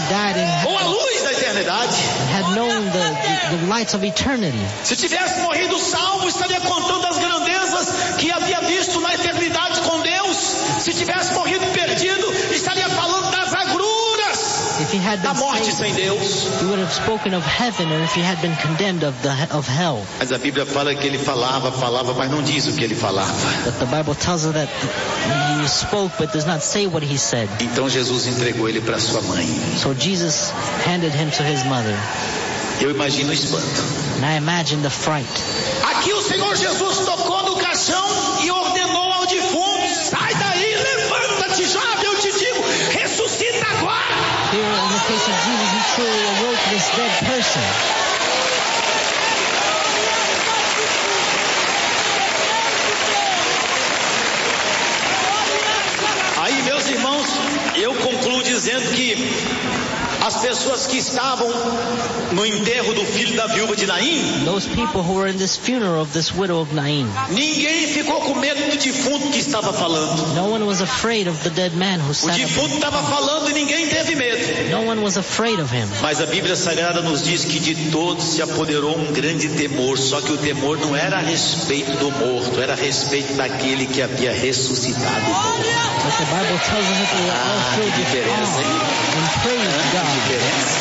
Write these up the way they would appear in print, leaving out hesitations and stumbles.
died and com a luz da eternidade. had known the lights of eternity. Se tivesse morrido salvo, estaria contando as grandezas que havia visto na eternidade com Deus. Se tivesse morrido perdido, estaria falando das agruras If he had da been morte saved, sem Deus. he would have spoken of heaven, or if he had been condemned of hell. Mas a Bíblia fala que ele falava, mas não diz o que ele falava. But the Bible tells us that he spoke but does not say what he said. Então Jesus entregou ele para sua mãe. So Jesus handed him to his mother. Eu imagino o espanto. And I imagine the fright. Aqui o Senhor Jesus tocou no caixão e ordenou ao defunto: sai daí, levanta-te, jovem, eu te digo, ressuscita agora. Here in the case of Jesus, he truly awoke this dead person. Aí, meus irmãos, eu concluo dizendo que as pessoas que estavam no enterro do filho da viúva de Naim, Those people who were in this funeral of this widow of Nain, ninguém ficou com medo do defunto que estava falando. no one was afraid of the dead man who O sat up. defunto estava falando e ninguém teve medo. No one was afraid of him. Mas a Bíblia Sagrada nos diz que de todos se apoderou um grande temor. Só que o temor não era a respeito do morto, era a respeito daquele que havia ressuscitado o morto. But the Bible tells us that they were all filled with diferença, hein? awe and praise God. Diferença.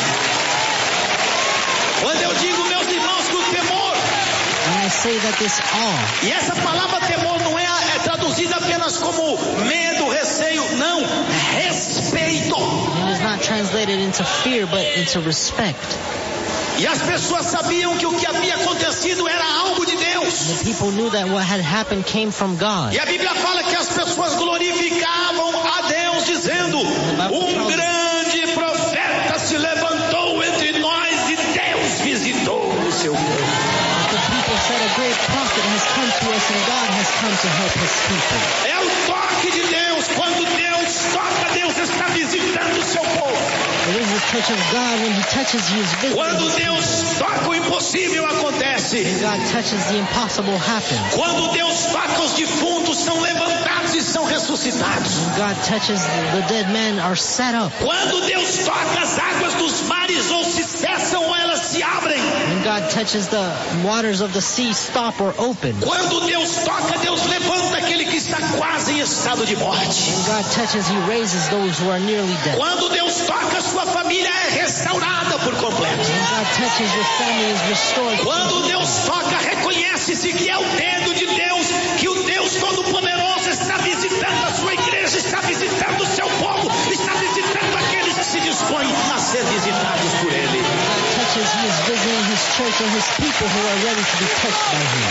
Quando eu digo, meus irmãos, que o temor, When I say that this awe, e essa palavra temor não é traduzida apenas como medo, receio, não, respeito. it is not translated into fear but into respect. E as pessoas sabiam que o que havia acontecido era algo de Deus. The people knew that what had happened came from God. E a Bíblia fala que as pessoas glorificavam a Deus, dizendo: grande profeta se levantou entre nós e Deus visitou o seu povo. The people said a great prophet has come to us and God has come to help his people. É o toque de Deus. Quando Deus toca, Deus está visitando o seu povo. It is the touch of God. When he touches, he is visiting. Quando Deus toca, o impossível acontece. When God touches, the impossible happens. Quando Deus toca, os defuntos são levantados e são ressuscitados. When God touches, the dead men are set up. Quando Deus toca, as águas dos mares ou se cessam ou elas se abrem. When God touches, the waters of the sea stop or open. Quando Deus toca, Deus levanta aquele que está quase em estado de morte. When God touches, he raises those who are nearly dead. Quando Deus toca, sua família é restaurada por completo. When God touches, your family is restored. Quando Deus toca, reconhece-se que é o dedo de Deus, que o Deus Todo-Poderoso está visitando a sua igreja, está visitando o seu povo, está visitando aqueles que se dispõem a ser visitados por Ele. God touches, he is visiting his church and his people who are ready to be touched by him.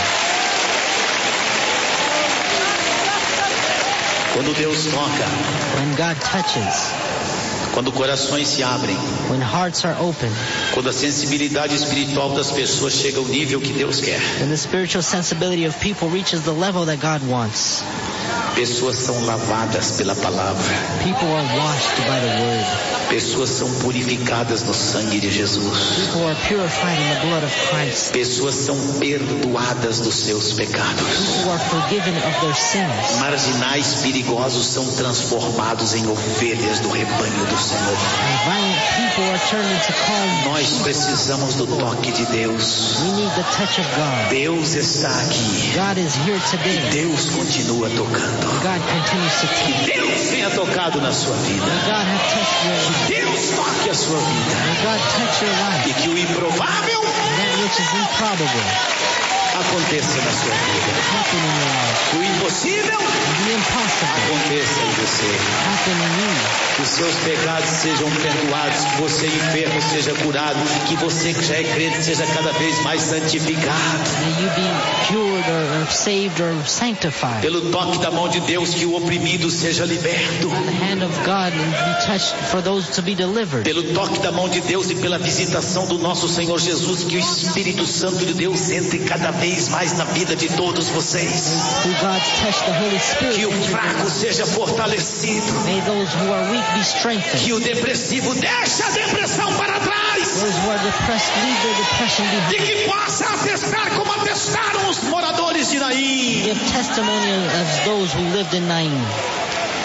Quando Deus toca, When God touches, quando corações se abrem, when hearts are open, quando a sensibilidade espiritual das pessoas chega ao nível que Deus quer, when the spiritual sensibility of people reaches the level that God wants, pessoas são lavadas pela palavra, people are washed by the word. pessoas são purificadas no sangue de Jesus, People are purified in the blood of Christ. pessoas são perdoadas dos seus pecados. People are forgiven of their sins. Marginais perigosos são transformados em ovelhas do rebanho do Senhor. And violent people are turned into calm. Nós precisamos do toque de Deus. We need the touch of God. Deus está aqui. God is here today. Deus continua tocando. God continues to touch. Deus tenha tocado na sua vida. May God have touched your life. Deus toque a sua vida. May God touch your life. E que o improvável That which is improbable aconteça na sua vida. happen in your life. Que o impossível And the impossible aconteça em você. happen in you. Que os seus pecados sejam perdoados, que você enfermo seja curado, que você que já é crente seja cada vez mais santificado. May you be cured or saved or sanctified. Pelo toque da mão de Deus, que o oprimido seja liberto. The hand of God and be touched for those to be delivered. Pelo toque da mão de Deus e pela visitação do nosso Senhor Jesus, que o Espírito Santo de Deus entre cada vez mais na vida de todos vocês. Through God's touch, the Holy Spirit. Que o fraco seja fortalecido. May those who are weak be strengthened. Que o depressivo deixe a depressão para trás. Those who are depressed leave their depression E behind. que possa atestar como atestaram os moradores de Naim. Give testimony as those who lived in Nain.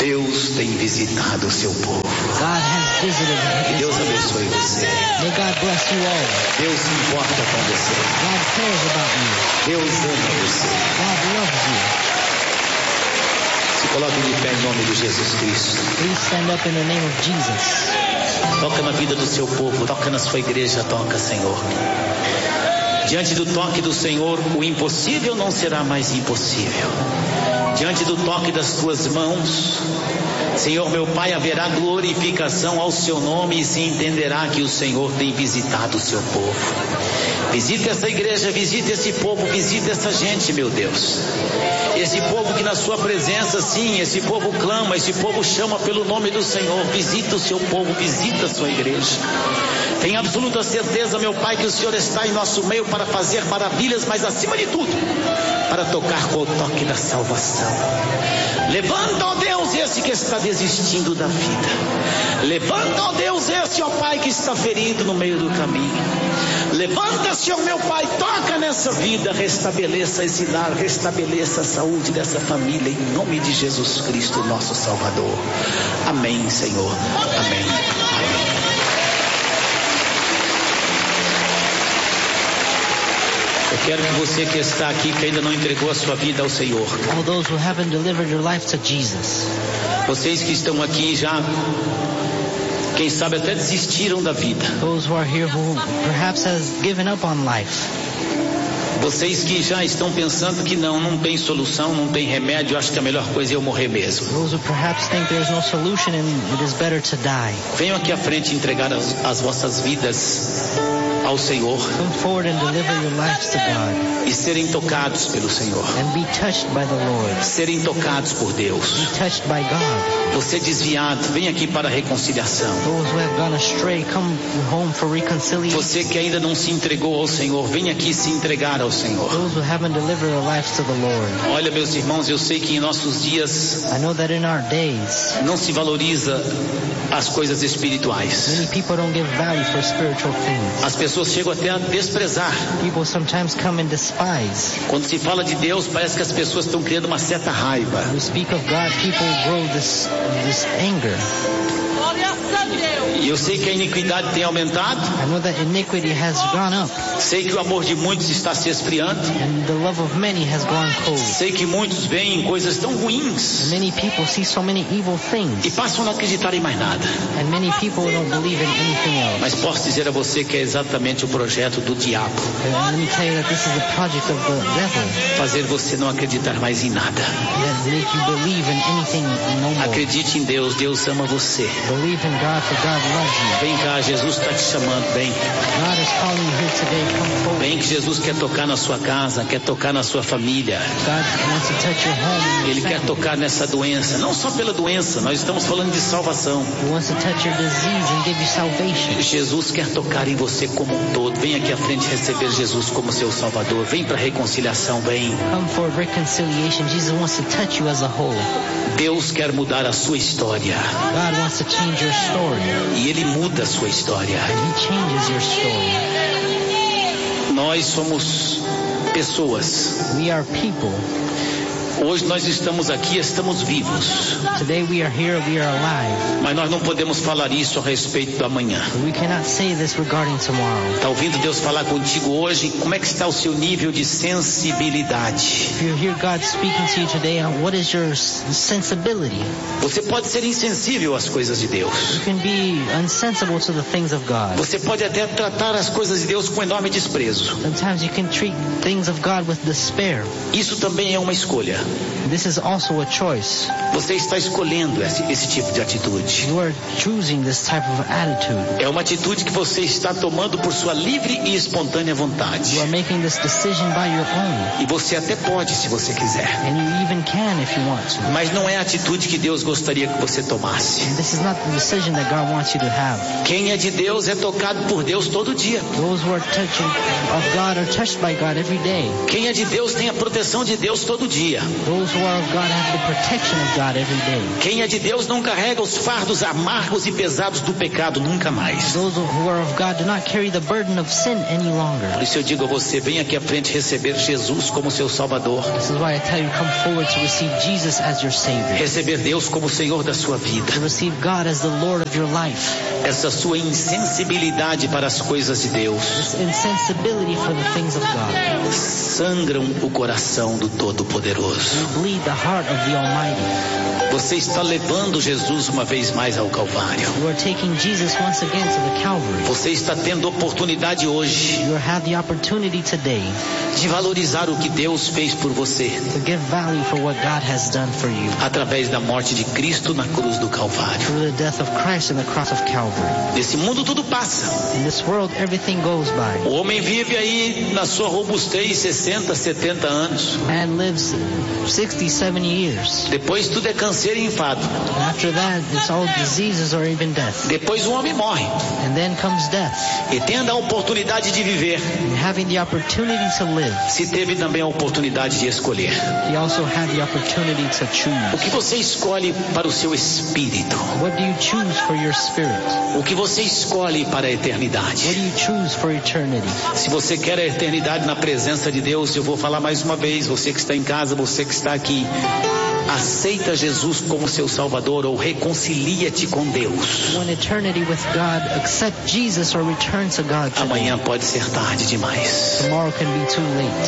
Deus tem visitado o seu povo. God has visited Que his Deus people. abençoe você. May God bless you all. Deus se importa com você. God cares about you. Deus ama você. God loves you. Se coloque de pé em nome de Jesus Cristo. Please stand up in the name of Jesus. Toca na vida do seu povo, toca na sua igreja, toca, Senhor. Diante do toque do Senhor, o impossível não será mais impossível. Diante do toque das tuas mãos, Senhor meu Pai, haverá glorificação ao seu nome e se entenderá que o Senhor tem visitado o seu povo. Visita essa igreja, visita esse povo, visita essa gente, meu Deus. Esse povo que na sua presença, sim, esse povo clama, esse povo chama pelo nome do Senhor. Visita o seu povo, visita a sua igreja. Tenho absoluta certeza, meu Pai, que o Senhor está em nosso meio para fazer maravilhas, mas acima de tudo, para tocar com o toque da salvação. Levanta, ó Deus, esse que está desistindo da vida. Levanta, ó Deus, esse, ó Pai, que está ferido no meio do caminho. Levanta, Senhor meu Pai, toca nessa vida, restabeleça esse lar, restabeleça a saúde dessa família, em nome de Jesus Cristo, nosso Salvador. Amém, Senhor. Amém. Amém. Eu quero que você que está aqui, que ainda não entregou a sua vida ao Senhor, All those who haven't delivered your life to Jesus. vocês que estão aqui já, quem sabe até desistiram da vida, Those who are here who perhaps has given up on life. vocês que já estão pensando que não tem solução, não tem remédio, acho que a melhor coisa é eu morrer mesmo. Those who perhaps think there is no solution and it is better to die. Venham aqui à frente entregar as vossas vidas ao Senhor Come forward and deliver your lives to God e serem tocados pelo Senhor, and be touched by the Lord. serem tocados por Deus. Be touched by God. Você desviado, vem aqui para a reconciliação. Those who have gone astray, come home for reconciliation. Você que ainda não se entregou ao Senhor, vem aqui se entregar ao Senhor. Those who haven't delivered their lives to the Lord. Olha, meus irmãos, eu sei que em nossos dias I know that in our days, não se valoriza as coisas espirituais. many people don't give value for spiritual things. As pessoas chegam até a desprezar. People sometimes come and despise. Quando se fala de Deus, parece que as pessoas estão criando uma certa raiva. When we speak of God, people grow this anger. E eu sei que a iniquidade tem aumentado. I know that iniquity has gone up Sei que o amor de muitos está se esfriando. and the love of many has gone cold. Sei que muitos veem coisas tão ruins Many people see so many evil e things, passam a não acreditar em mais nada. and many people don't believe in anything else. Mas posso dizer a você que é exatamente o projeto do diabo. And let me tell you that this is the project of the devil, Fazer você não acreditar mais em nada. that make you believe in anything no more. Acredite em Deus, Deus ama você. Believe in God, for God loves you. Vem cá, Jesus está te chamando, vem. God is calling you here today. Come forward. Vem que Jesus quer tocar na sua casa, quer tocar na sua família. God wants to touch your home and your Ele quer family. tocar nessa doença, não só pela doença, nós estamos falando de salvação. He wants to touch your disease and give you salvation. Jesus quer tocar em você como um todo. Vem aqui à frente receber Jesus como seu Salvador. Vem para a reconciliação, vem. Come for reconciliation. Jesus wants to touch you as a whole. Deus quer mudar a sua história. God wants to change your story. E Ele muda a sua história. He changes your story. Nós somos pessoas. We are people. Hoje nós estamos aqui, estamos vivos. Today we are here, we are alive. Mas nós não podemos falar isso a respeito do amanhã. But we cannot say this regarding tomorrow. Está ouvindo Deus falar contigo hoje? Como é que está o seu nível de sensibilidade? If you hear God speaking to you today, what is your sensibility? Você pode ser insensível às coisas de Deus. You can be insensible to the things of God. Você pode até tratar as coisas de Deus com enorme desprezo. Sometimes you can treat things of God with despair. Isso também é uma escolha. This is also a choice. Você está escolhendo esse tipo de atitude. You are choosing this type of attitude. É uma atitude que você está tomando por sua livre e espontânea vontade. You are making this decision by your own. E você até pode, se você quiser. And you even can if you want to. Mas não é a atitude que Deus gostaria que você tomasse. This is not the decision that God wants you to have. Quem é de Deus é tocado por Deus todo dia. Those who are touching of God are touched by God every day. Quem é de Deus tem a proteção de Deus todo dia. Those who are of God have the protection of God every day. Quem é de Deus não carrega os fardos amargos e pesados do pecado nunca mais. Those who are of God do not carry the burden of sin any longer. Por isso eu digo a você, venha aqui à frente receber Jesus como seu Salvador. This is why I tell you, come forward to receive Jesus as your Savior. Receber Deus como Senhor da sua vida. To receive God as the Lord of your life. Essa sua insensibilidade para as coisas de Deus. This insensibility for the things of God. Sangram o coração do Todo-Poderoso. You bleed the heart of the Almighty. Você está levando Jesus uma vez mais ao Calvário. You are taking Jesus once again to the Calvary. Você está tendo oportunidade hoje You have the opportunity today de valorizar o que Deus fez por você to give value for what God has done for you através da morte de Cristo na cruz do Calvário. through the death of Christ on the cross of Calvary. Nesse mundo tudo passa. In this world, everything goes by. O homem vive aí na sua robustez 60, 70 anos. Man lives 60, 70 years. Depois tudo é câncer e enfado. After that, it's all diseases or even death. Depois o homem morre. And then comes death. E tendo a oportunidade de viver, And having the opportunity to live, se teve também a oportunidade de escolher. you also have the opportunity to O choose. que você escolhe para o seu espírito? What do you choose for your spirit? O que você escolhe para a What do eternidade? you choose for eternity? Se você quer a eternidade na presença de Deus, eu vou falar mais uma vez, você que está em casa, você que está aqui, aceita Jesus como seu Salvador ou reconcilia-te com Deus. Want eternity with God, accept Jesus or return to God today. Amanhã pode ser tarde demais. Tomorrow can be too late.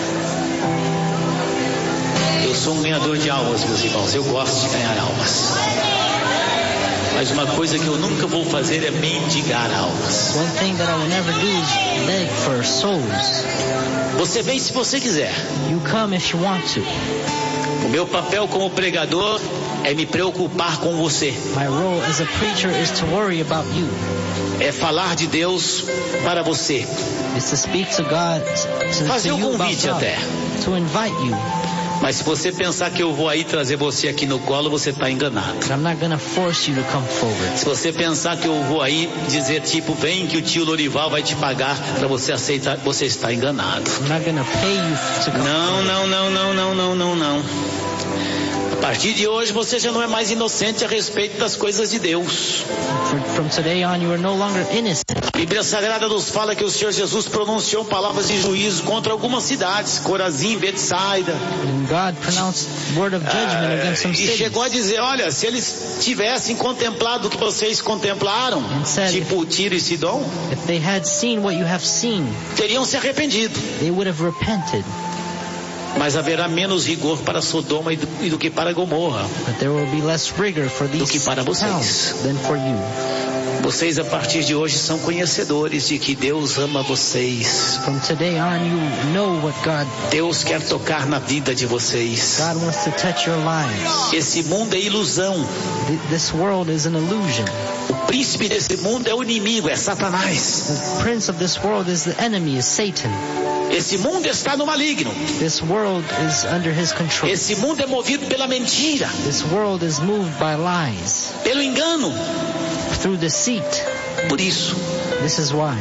Eu sou um ganhador de almas, meus irmãos, eu gosto de ganhar almas. Mas uma coisa que eu nunca vou fazer é mendigar almas. One thing that I will never do is beg for souls. Você vem se você quiser. You come if you want to. O meu papel como pregador é me preocupar com você. My role as a preacher is to worry about you. É falar de Deus para você. Is to speak to God, Fazer to um you about convite God, até. to invite you. Mas se você pensar que eu vou aí trazer você aqui no colo, você está enganado. But I'm not going to force you to come forward. Se você pensar que eu vou aí dizer tipo, vem que o tio Lorival vai te pagar para você aceitar, você está enganado. I'm not going to pay you to come Não. A partir de hoje você já não é mais inocente a respeito das coisas de Deus. From today on, you are no longer innocent. A Bíblia Sagrada nos fala que o Senhor Jesus pronunciou palavras de juízo contra algumas cidades, Corazim, Betsaida. And God pronounced word of judgment against some E cities. chegou a dizer, olha, se eles tivessem contemplado o que vocês contemplaram, tipo Tiro e Sidom, If they had seen what you have seen, teriam se arrependido. they would have repented. Mas haverá menos rigor para Sodoma e do que para Gomorra. But there will be less rigor for these que para vocês. towns than for you. Vocês a partir de hoje são conhecedores de que Deus ama vocês. From today on, you know what God Deus quer tocar na vida de vocês. wants to touch your lives. Esse mundo é ilusão. This world is an illusion. O príncipe desse mundo é o inimigo, é Satanás. The prince of this world is the enemy, is Satan. Esse mundo está no maligno. This world is under his control. Esse mundo é movido pela mentira, This world is moved by lies, pelo engano. through deceit. Por isso, This is why.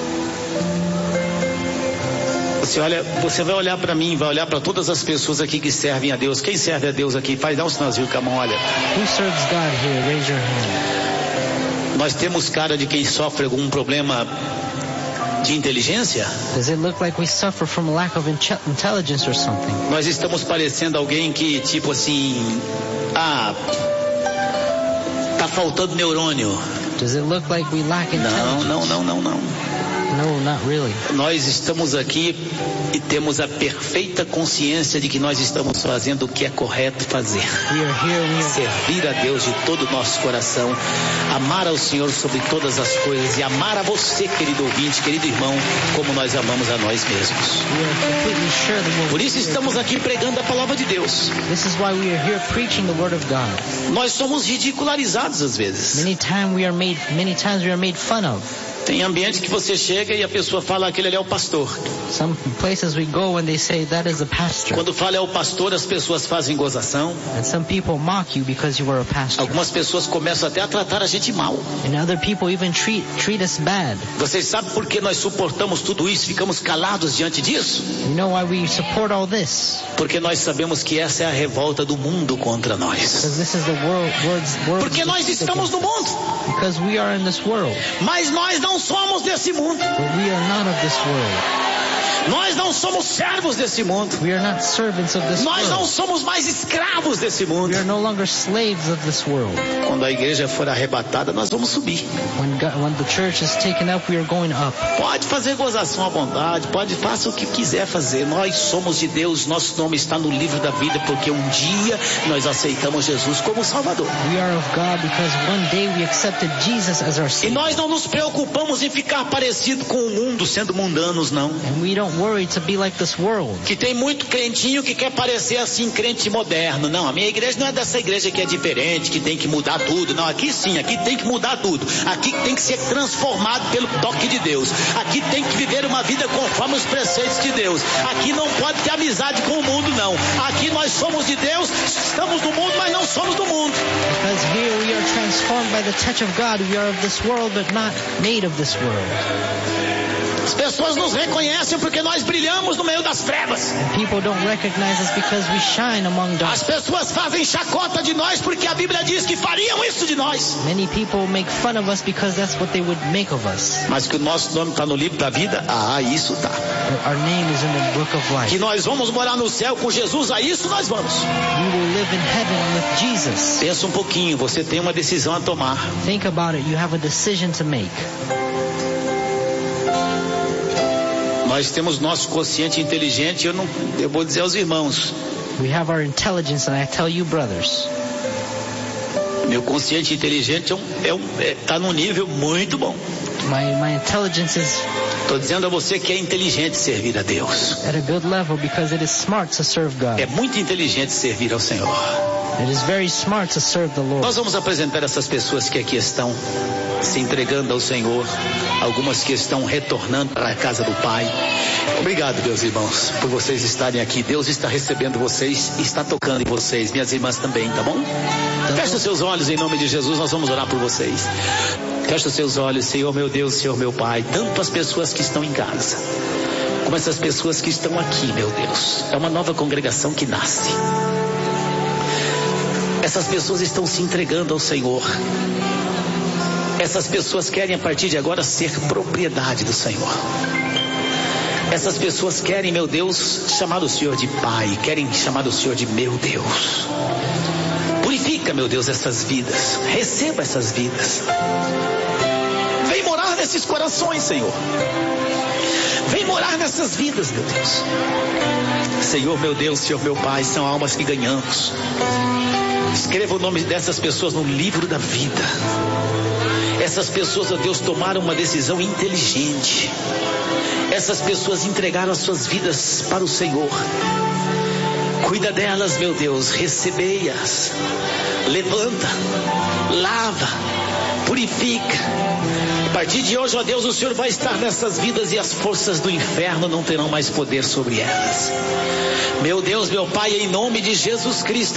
você vai olhar para mim, vai olhar para todas as pessoas aqui que servem a Deus. Quem serve a Deus aqui? Dá um sinalzinho com a mão, olha. Who serves God here? Raise your hand. Nós temos cara de quem sofre algum problema de inteligência? Does it look like we suffer from a lack of intelligence or something? Nós estamos parecendo alguém que, tipo assim, tá faltando neurônio. Does it look like we lack intelligence? Não. No, not really. Nós estamos aqui e temos a perfeita consciência de que nós estamos fazendo o que é correto fazer. We are here and we are Servir a Deus de todo o nosso coração, amar ao Senhor sobre todas as coisas e amar a você, querido ouvinte, querido irmão, como nós amamos a nós mesmos. completely sure that we'll Por isso estamos aqui pregando a palavra de Deus. This is why we are here preaching the word of God. Nós somos ridicularizados às vezes. Many times we are made fun of. Tem ambientes que você chega e a pessoa fala aquele ali é o pastor. Some places we go and they say that is a pastor. Quando fala é o pastor, as pessoas fazem gozação. And some people mock you because you are a pastor. Algumas pessoas começam até a tratar a gente mal. And other people even treat us bad. Vocês sabem por que nós suportamos tudo isso? Ficamos calados diante disso? You know why we support all this? Porque nós sabemos que essa é a revolta do mundo contra nós. Because this is the world. Porque nós estamos no mundo. Because we are in this world. Mas nós não somos desse mundo. But we are not of this world. Nós não somos servos desse mundo. We are not servants of this Nós world. não somos mais escravos desse mundo. We are no longer slaves of this world. Quando a igreja for arrebatada, nós vamos subir. When the church is taken up, we are going up. Pode fazer gozação à vontade, faça o que quiser fazer. Nós somos de Deus, nosso nome está no livro da vida, porque um dia nós aceitamos Jesus como Salvador. We are of God because one day we accepted Jesus as our E Savior. nós não nos preocupamos em ficar parecido com o mundo, sendo mundanos, não. And we don't worry to be like this world. Que tem muito crentinho que quer parecer assim, crente moderno. Não, a minha igreja não é dessa igreja que é diferente, que tem que mudar tudo. Não, aqui sim, aqui tem que mudar tudo. Aqui tem que ser transformado pelo toque de Deus. Aqui tem que viver uma vida conforme os preceitos de Deus. Aqui não pode ter amizade com o mundo, não. Aqui nós somos de Deus, estamos no mundo, mas não somos do mundo. Because here we are transformed by the touch of God. We are of this world, but not made of this world. As pessoas nos reconhecem porque nós brilhamos no meio das trevas. And people don't recognize us because we shine among As darkness. pessoas fazem chacota de nós porque a Bíblia diz que fariam isso de nós. Many people make fun of us because that's what they would make of us. Mas que o nosso nome está no livro da vida, isso tá. Our name is in the book of life. Que nós vamos morar no céu com Jesus, isso nós vamos. We will live in heaven with Jesus. Pensa um pouquinho, você tem uma decisão a tomar. Think about it. You have a decision to make. Nós temos nosso quociente inteligente, eu vou dizer aos irmãos. We have our intelligence, and I tell you, brothers, Meu quociente inteligente tá num nível muito bom. my intelligence is Estou dizendo a você que é inteligente servir a Deus. at a good level because it is smart to serve God. É muito inteligente servir ao Senhor. It is very smart to serve the Lord. Nós vamos apresentar essas pessoas que aqui estão se entregando ao Senhor, algumas que estão retornando para a casa do Pai. Obrigado, meus irmãos, por vocês estarem aqui. Deus está recebendo vocês, está tocando em vocês, minhas irmãs também, tá bom? Feche os seus olhos em nome de Jesus, nós vamos orar por vocês. Feche os seus olhos, Senhor meu Deus, Senhor meu Pai, tanto as pessoas que estão em casa, como essas pessoas que estão aqui, meu Deus. É uma nova congregação que nasce. Essas pessoas estão se entregando ao Senhor. Essas pessoas querem a partir de agora ser propriedade do Senhor. Essas pessoas querem, meu Deus, chamar o Senhor de Pai, querem chamar o Senhor de meu Deus. Purifica, meu Deus, essas vidas. Receba essas vidas. Vem morar nesses corações, Senhor. Vem morar nessas vidas, meu Deus. Senhor, meu Deus, Senhor, meu Pai, são almas que ganhamos. Escreva o nome dessas pessoas no livro da vida. Essas pessoas, ó Deus, tomaram uma decisão inteligente. Essas pessoas entregaram as suas vidas para o Senhor. Cuida delas, meu Deus, recebei-as. Levanta, lava, purifica. A partir de hoje, ó Deus, o Senhor vai estar nessas vidas e as forças do inferno não terão mais poder sobre elas. Meu Deus, meu Pai, em nome de Jesus Cristo,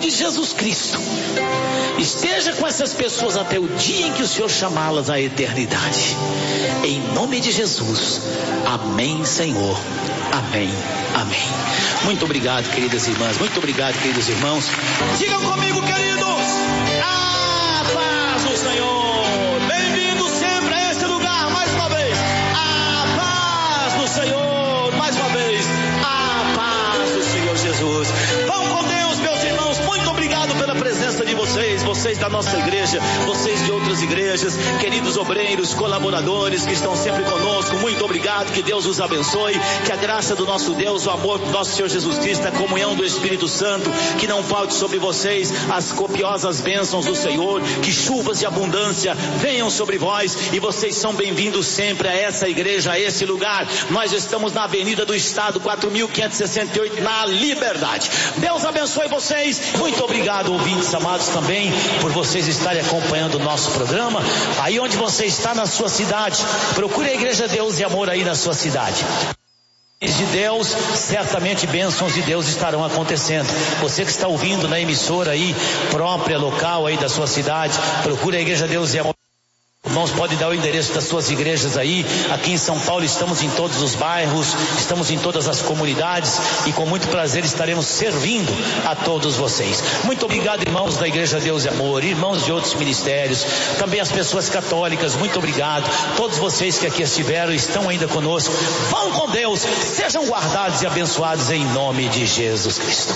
esteja com essas pessoas até o dia em que o Senhor chamá-las à eternidade. Em nome de Jesus. Amém, Senhor. Amém. Amém. Muito obrigado, queridas irmãs. Muito obrigado, queridos irmãos. Sigam comigo, queridos. A paz do Senhor. Bem-vindos sempre a esse lugar, mais uma vez. A paz do Senhor. Mais uma vez. A paz do Senhor Jesus. Vão com Deus, meus irmãos. Muito obrigado pela presença de vocês. Vocês da nossa igreja, vocês de outras igrejas, queridos obreiros, colaboradores que estão sempre conosco, muito obrigado, que Deus os abençoe, que a graça do nosso Deus, o amor do nosso Senhor Jesus Cristo, a comunhão do Espírito Santo, que não falte sobre vocês as copiosas bênçãos do Senhor, que chuvas de abundância venham sobre vós, e vocês são bem-vindos sempre a essa igreja, a esse lugar. Nós estamos na Avenida do Estado, 4.568, na Liberdade. Deus abençoe vocês, muito obrigado, ouvintes amados, também por vocês estarem acompanhando o nosso programa. Aí onde você está na sua cidade, procure a Igreja Deus e Amor aí na sua cidade. De Deus, certamente bênçãos de Deus estarão acontecendo. Você que está ouvindo na emissora aí, própria, local aí da sua cidade, procure a Igreja Deus e Amor. Irmãos, pode dar o endereço das suas igrejas aí. Aqui em São Paulo estamos em todos os bairros, estamos em todas as comunidades e com muito prazer estaremos servindo a todos vocês. Muito obrigado, irmãos da Igreja Deus e Amor, irmãos de outros ministérios, também as pessoas católicas, muito obrigado. Todos vocês que aqui estiveram, estão ainda conosco. Vão com Deus, sejam guardados e abençoados em nome de Jesus Cristo.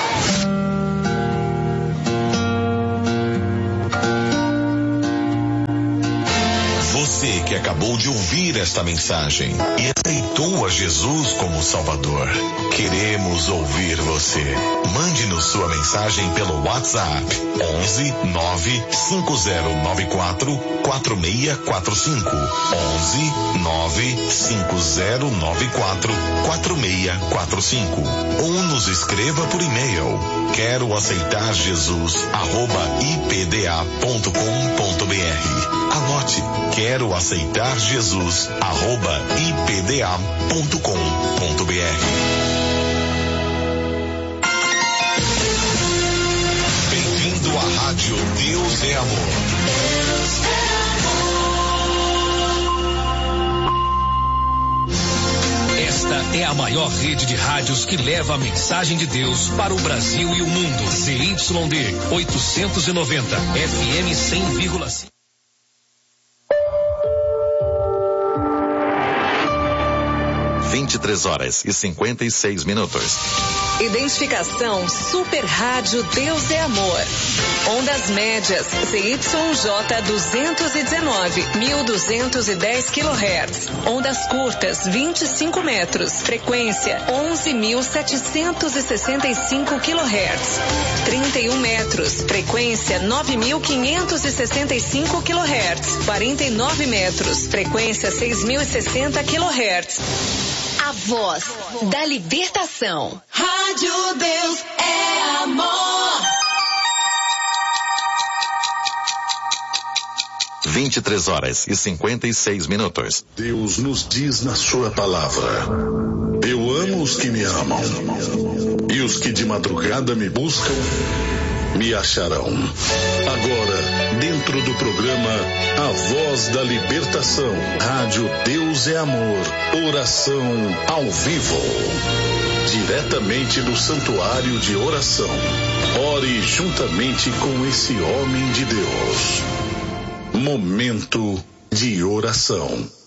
Você que acabou de ouvir esta mensagem e aceitou a Jesus como Salvador, queremos ouvir você. Mande-nos sua mensagem pelo WhatsApp 11 95094 4645 11 95094 4645 ou nos escreva por e-mail quero aceitar Jesus @ipda.com.br. Anote, quero aceitar Jesus @ipda.com.br. Bem-vindo à Rádio Deus é Amor. Esta é a maior rede de rádios que leva a mensagem de Deus para o Brasil e o mundo. ZYD 890, FM 100,5. 23h56. Identificação Super Rádio Deus é Amor. Ondas médias ZYJ 219, 1210 kHz. Ondas curtas 25 metros. Frequência 11.765 kHz. 31 metros. Frequência 9.565 kHz. 49 metros. Frequência 6.060 kHz. A voz da libertação. Rádio Deus é Amor. 23h56. Deus nos diz na sua palavra: eu amo os que me amam, e os que de madrugada me buscam me acharão. Agora, dentro do programa A Voz da Libertação, Rádio Deus é Amor, oração ao vivo, diretamente do Santuário de Oração. Ore juntamente com esse homem de Deus. Momento de oração.